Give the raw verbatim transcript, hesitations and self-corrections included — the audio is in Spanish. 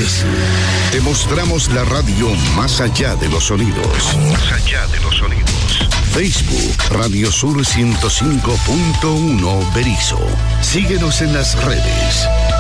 Sur. Te mostramos la radio más allá de los sonidos. Más allá de los sonidos. Facebook, Radio Sur ciento cinco punto uno Berisso. Síguenos en las redes.